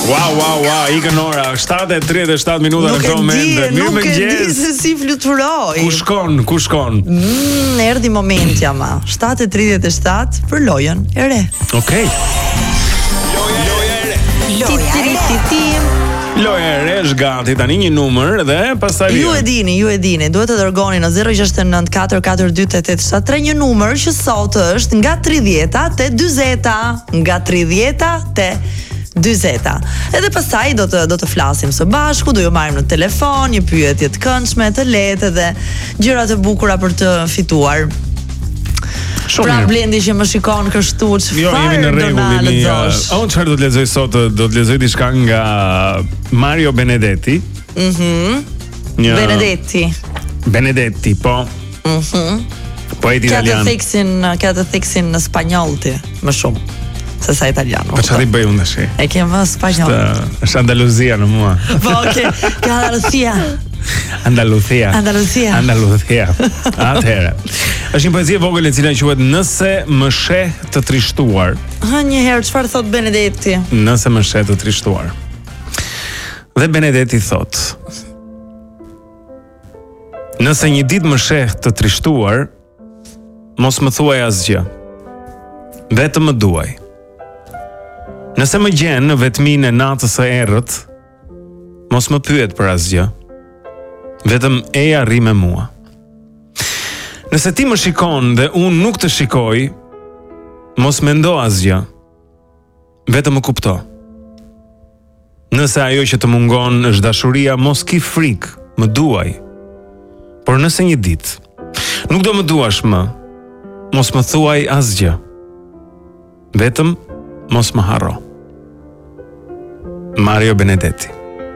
Wow, ikën ora 7:37 minuta në këtë moment. Nuk e di se si fluturoj. Ku shkon? Erdhi momenti ama. 7:37 për lojën e re. Okej. Loja e re është gati, tani një numër dhe pastaj Ju e dini, duhet të dërgoni në 069 442 8873 një numër që sot është nga 30-a te 40-a, nga 30-a te 40-a. Edhe pastaj do të flasim së bashku, do ju marrim në telefon një pyetje të këndshme, të lehtë dhe gjëra të bukura për të fituar. Pra Blendi që më shikon kështu, çfarë jemi në rregull, çfarë do të lexoj sot? Do të lexoj diçka nga Mario Benedetti. Benedetti, po. Poeti italian. Ka të theksin në spanjoll ti, më shumë se sa italian. Po çfarë bëj unë tash? E kem vënë spanjoll. Është Andaluzia në mua. Po, ka Andalusia. Atëherë. Është një poezi e vogël e cila quhet Nëse më sheh të trishtuar. Një herë çfarë thot Benedetti? Nëse më sheh të trishtuar. Dhe Benedetti thot: Nëse një ditë më sheh të trishtuar, mos më thuaj asgjë. Vetëm më duaj. Nëse më gjen në vetminë e natës së errët, mos më pyet për asgjë. Vetëm eja rri me mua. Nëse ti më shikon dhe unë nuk të shikoj, mos mendo asgjë. Vetëm më kupto. Nëse ajo që të mungon është dashuria, mos ki frikë, më duaj. Por nëse një ditë nuk do më duash më, mos më thuaj asgjë. Vetëm mos më harro. Mario Benedetti.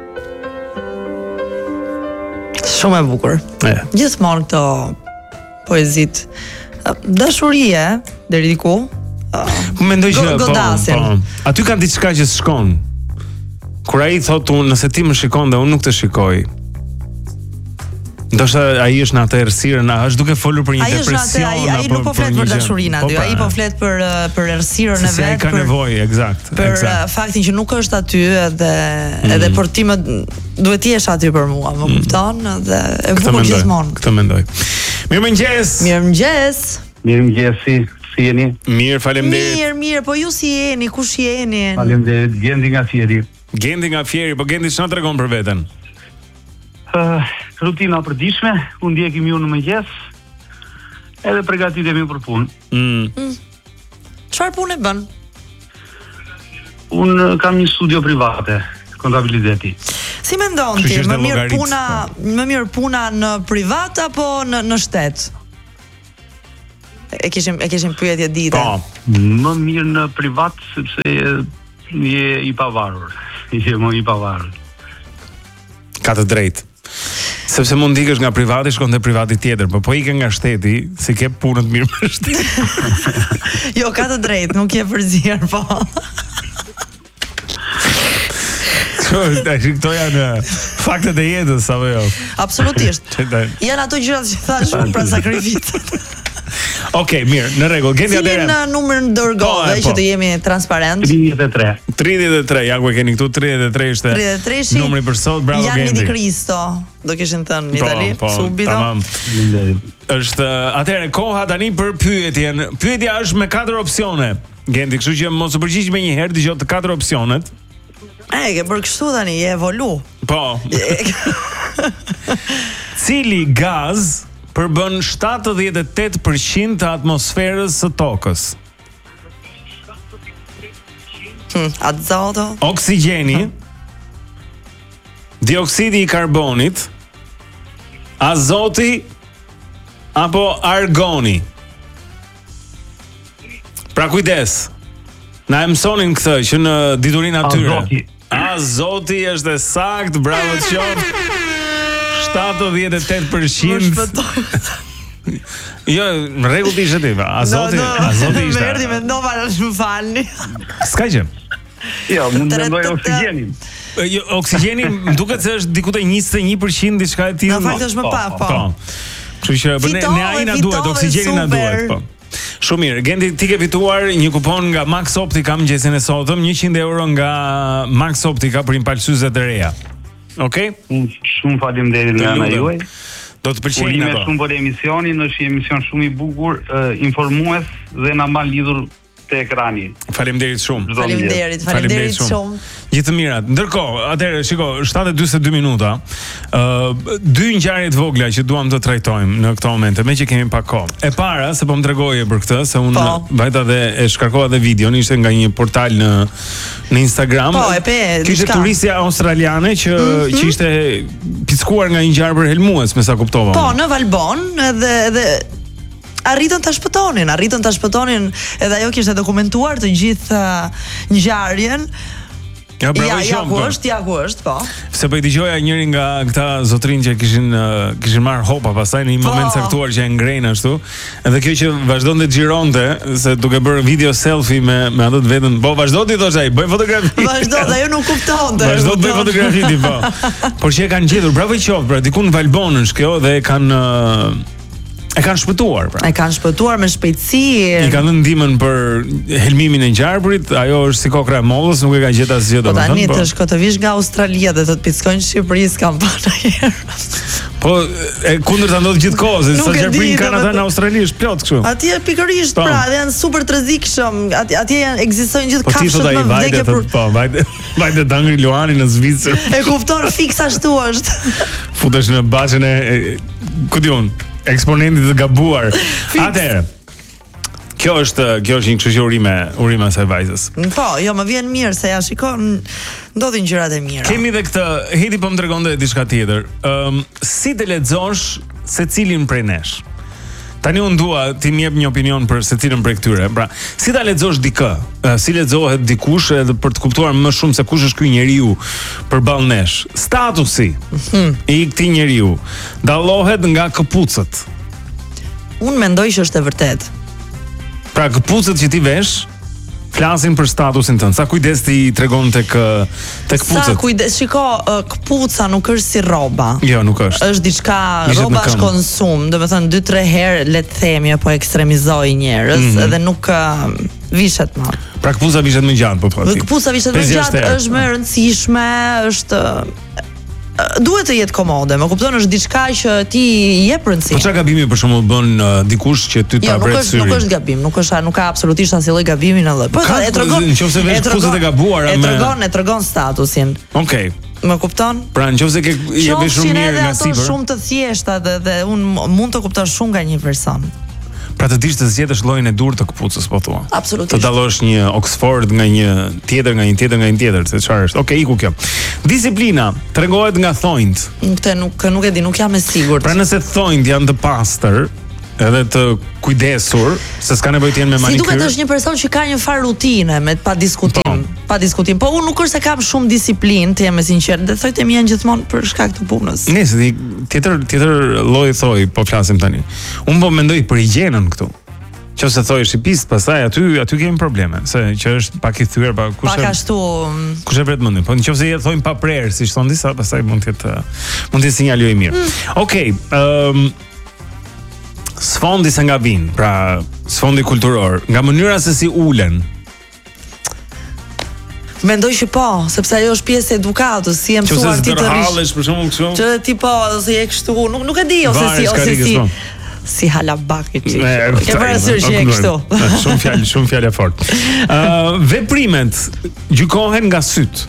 Shumë e bukur. Gjithmonë këto poezit dashurie deri diku. Mendoj që aty kanë diçka që s'shkon. Kur ai thotë unë, nëse ti më shikon dhe unë nuk të shikoj. Ndoshta ai është në atë errësirën, është duke folur për një depresion. Ai nuk po flet për dashurinë aty, ai po flet për errësirën e vet. Ai ka nevojë, eksakt. Për faktin që nuk është aty edhe për ti më duhet të jesh aty për mua, më kupton? Dhe e bukur gjithmonë. Këtë mendoj. Mirëmëngjes. Mirëmëngjes, si jeni? Mirë, faleminderit. Mirë, po ju si jeni? Kush jeni? Faleminderit, Gendi nga Fieri. Po Gendi çfarë tregon për veten? Rutina e përditshme, u ndjekim ju në mëngjes, edhe përgatitemi për punë. Çfarë punë bën? Unë kam një studio private, kontabiliteti. Si mendon ti, më mirë puna në privat apo në shtet? E kishim pyetje dita. Po, më mirë në privat sepse je i pavarur. Je më i pavarur. Ka të drejtë. Sepse mund ikësh nga privati, shkon te privati tjetër, po ikë nga shteti, si ke punët mirë me shtet. Jo, ka të drejtë, nuk je përzier, po. Këto janë faktet e jetës, apo jo? Absolutisht. Janë ato gjërat që thash për sakrificën. Okej, mirë, në rregull. Gjeni atëherë. Cilin numër dërgove që të jemi transparent? 33. Ja ku e keni këtu 33 ishte. 33 numri për sot. Bravo Gendi. Jan Di Cristo, do kishin thënë në Itali, subito. Tamam. Është atëherë koha tani për pyetjen. Pyetja është me 4 opsione. Gendi, kështu që mos u përgjigj më një herë, dëgjoj të 4 opsionet. Ke bërë kështu tani, je evolu. Po. Cili gaz përbën 78% të atmosferës së tokës? Azoto. Oksigjeni, dioksidi i karbonit, azoti apo argoni? Pra kujdes. Na e mësonin këtë që në diturinë atyre. Azoti është sakt, bravo të qoftë. 78%. Jo, në rregull ishte ti. Azoti ishte. Merdi mendova na më falni. S'ka gjë. Jo, mund të mendoj oksigjenin. Jo, oksigjeni më duket se është diku te 21% diçka e tillë. Në fakt është më pak, po. Kështu që ne ai na duhet, oksigjeni na duhet, po. Shumë mirë. Gendi, ti ke fituar një kupon nga Max Optica mëngjesin e sotëm, 100 euro nga Max Optica për impalsyzet e reja. Okej? Shumë faleminderit nga ana juaj. Do të pëlqejnë Urime ato. shumë për emisionin, është një emision shumë i bukur, informues dhe na mban lidhur te ekrani. Faleminderit shumë. Faleminderit shumë. Gjithë të mirat. Ndërkohë, atëherë shiko, 7:42 minuta. Dy ngjarje të vogla që duam të trajtojmë në këtë moment, me që kemi pak kohë. E para, se po më tregoje për këtë, se unë vajta dhe e shkarkova dhe videon, ishte nga një portal në Instagram. Po, e pe. Kishte turistja australiane që ishte pickuar nga një ngjarje për helmues, me sa kuptova. Po, në Valbon edhe arritën ta shpëtonin edhe ajo kishte dokumentuar të gjithë ngjarjen. Ja, ku është, po. Se po I dëgjoja njërin nga këta zotrin që kishin marrë hopa pastaj në një moment caktuar që e ngrejnë ashtu. Edhe kjo që vazhdonte xhironte, se duke bërë video selfie me atë të vetën. Po vazhdo ti thosh ai, bëj fotografi. Vazhdo, ajo nuk kuptonte. Vazhdo të bëj fotografi ti po. Por që e kanë gjetur, bravo I qoftë, pra diku në Valbon është kjo dhe e kanë shpëtuar, pra. E kanë shpëtuar me shpejtësi. I kanë dhënë ndihmën për helmimin e ngjarburit, ajo është si kokra e mollës, nuk e ka gjetur asgjë domethënë. Po tani të shko të vish nga Australia dhe të pickojnë në Shqipëri s'kam parë herë. Po e kundërta ndodh gjithkohë, sa gjarprin kanë ata në Australi është plot kështu. Atje pikërisht pra, janë super të rrezikshëm. Atje ekzistojnë gjithë kafshët më vdekje për. Po, vajte Dangri Luani në Zvicër. E kupton, fiks ashtu është. Futesh në bazën e ku diun, eksponentit të gabuar. Atëherë. Kjo është një kështu që urime asaj vajzës. Po, jo, më vjen mirë se ja shikon, ndodhin gjërat e mira. Kemi edhe këtë, Hedi po më tregonte diçka tjetër. Si të lexosh secilin prej nesh? Tani unë dua ti më jep një opinion për secilin prej këtyre. Pra, si ta lexosh dikë? Si lexohet dikush edhe për të kuptuar më shumë se kush është ky njeriu përballë nesh? Statusi I këtij njeriu dallohet nga këpucët. Unë mendoj që është e vërtetë. Pra këpucët që ti vesh flasin për statusin tënd. Sa kujdes ti tregon tek këpucët? Sa kujdes, shiko, këpuca nuk është si rroba. Jo, nuk është. Është diçka, rroba është konsum, domethënë 2-3 herë le të themi apo ekstremizoj njerëz dhe nuk vishet më. Pra këpuca vishet më gjatë, po thua ti. Këpuca vishet më gjatë, është më e rëndësishme, është duhet të jetë komode, më kupton, është diçka që ti jep rëndësi. Po çka gabimi për shembull bën dikush që ty ta pret syrin? Nuk është gabim, nuk ka absolutisht asnjë lloj gabimi në lloj. Po e tregon, nëse vesh këpucët e gabuara e tregon statusin. Okej. Më kupton? Pra nëse ke je veshur mirë nga sipër. Është shumë të thjeshta dhe unë mund të kuptoj shumë nga një person. Pra të dish të zgjedhësh llojin e dur të këpucës, po thua. Absolutisht. Të dallosh një Oxford nga një tjetër, se çfarë është. Okej, iku kjo. Disiplina tregohet nga thonjt. Këtë nuk e di, nuk jam e sigurt. Pra nëse thonjt janë të pastër, edhe të kujdesur, se s'ka nevojë të jenë me manikyr. Si duket është një person që ka një farë rutine me pa diskutim. Po unë nuk është se kam shumë disiplinë, të jem e sinqert, dhe thojtë mi janë gjithmonë për shkak të punës. Nëse tjetër lloj thoj, po flasim tani. Unë po mendoj për higjienën këtu. Qose thoj është I pist, pastaj aty kemi probleme, se që është pak I thyer, kush e vret mendin. Po nëse je thojmë pa prerë, siç thon disa, pastaj mund të jetë sinjal jo I mirë. Okej, sfondi se nga vinë, pra sfondi kulturor, nga mënyra se si ulen. Mendoj që po, sepse ajo është pjesë e edukatës, si e mësuar ti të rish. Për shembull kështu. Që ti po, ose je kështu, nuk e di ose si halabaki ti. Ke parasysh që je kështu. Shumë fjalë fort. Veprimet gjykohen nga syt.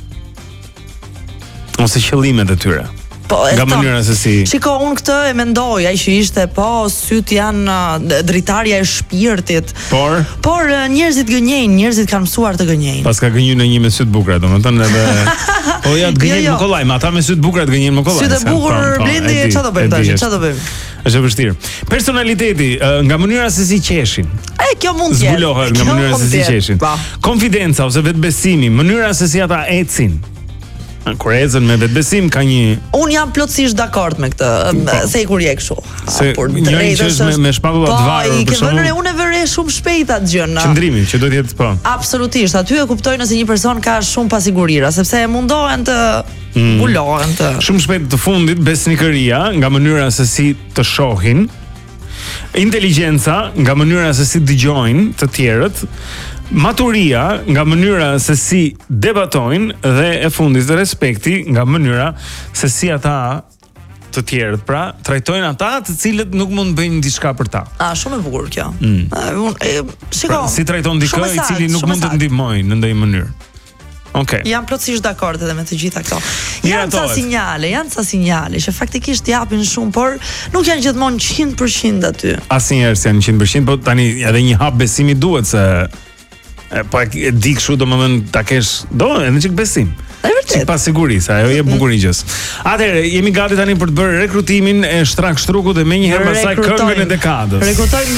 Ose qëllimet e tyre. Po, nga mënyra se si. Shiko, unë këtë e mendoj, ai që ishte, po, syt janë dritarja e shpirtit. Por njerëzit gënjejnë, njerëzit kanë mësuar të gënjejnë. Pas ka gënjur në një me syt bukura, domethënë edhe po ja të gënjejnë me kollaj, ata me syt bukura të gënjejnë me kollaj. Syt e bukur Blendi, çfarë do bëjmë tash? Çfarë do bëjmë? Është e vështirë. Personaliteti, nga mënyra se si qeshin. Kjo mund të jetë. Zbulohet nga mënyra se si qeshin. Konfidenca ose vetbesimi, mënyra se si ata ecin. Kur ecën me vetbesim ka një. Unë jam plotësisht dakord me këtë, se kur je kështu. Por drejt është me shpatulla të varur për shkak. Unë e vëre shumë shpejt atë gjën. Qëndrimin që duhet jetë po. Absolutisht, aty e kuptoj nëse një person ka shumë pasigurira, sepse e mundohen të mbulohen të. Shumë shpejt të fundit besnikëria nga mënyra se si të shohin. Inteligjenca nga mënyra se si dëgjojnë të tjerët, maturia nga mënyra se si debatojnë dhe e fundit respekti nga mënyra se si ata të tjerët, pra trajtojnë ata të cilët nuk mund të bëjnë diçka për ta. Shumë e bukur kjo. Shiko. Pra, si trajton dikë i cili nuk mund të ndihmojë në ndonjë mënyrë. Okej. Jam plotësisht dakord edhe me të gjitha këto. Janë ca sinjale që faktikisht japin shumë, por nuk janë gjithmonë 100% aty. Asnjëherë janë 100%, po tani edhe një hap besimi duhet se po e di kështu domethënë ta kesh edhe çik besim. Si pas sigurisë, ajo je bukurisë. Atëherë, jemi gati tani për të bërë rekrutimin e Shtrak Shtrukut dhe menjëherë pasaj këngën e dekadës. Rekrutojmë